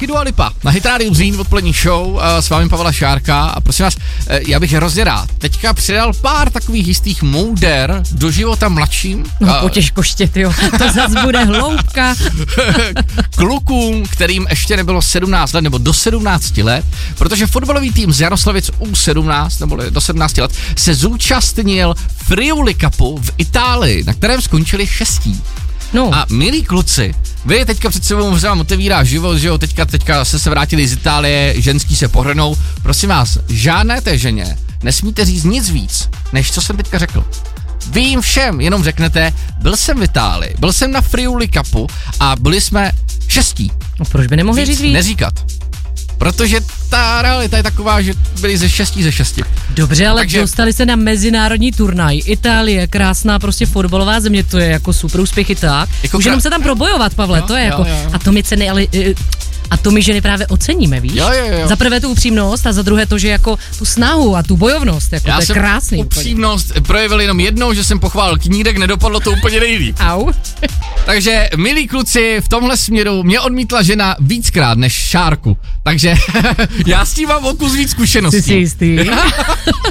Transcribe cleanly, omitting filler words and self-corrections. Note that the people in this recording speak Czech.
Dua Lipa na Hit Radio Zlín, odpolední show, s vámi Pavla Šárka a prosím vás, já bych hrozně rád teďka přidal pár takových jistých mouder do života mladším. No potěžkoště, tyjo, to zase bude hloubka. Klukům, kterým ještě nebylo 17 let nebo do 17 let, protože fotbalový tým z Jaroslavic U17 nebo do 17 let se zúčastnil Friuli Cupu v Itálii, na kterém skončili 6. No. A milí kluci, vy teďka před sebou se vám otevírá život, že jo, teďka se vrátili z Itálie, ženský se pohrnou, prosím vás, žádné té ženě nesmíte říct nic víc, než co jsem teďka řekl. Vy jim všem jenom řeknete, byl jsem v Itálii, byl jsem na Friuli Cupu a byli jsme 6. No proč by nemohli říct víc? Neříkat. Protože ta realita je taková, že byli ze 6. Dobře, ale dostali se na mezinárodní turnaj. Itálie, krásná prostě fotbalová země, to je jako super úspěch i tak. Jako už jenom se tam probojovat, Pavle, to je jako, a to my ceny, ale... A to my ženy právě oceníme, víš? Jo. Za prvé tu upřímnost a za druhé to, že jako tu snahu a tu bojovnost, jako to je krásný. Já jsem upřímnost projevil jenom jednou, že jsem pochválil knírek, nedopadlo to úplně nejlíp. Au. Takže, milí kluci, v tomhle směru mě odmítla žena víckrát než Šárku. Takže já s tím mám o kus víc zkušeností. Jsi si jistý?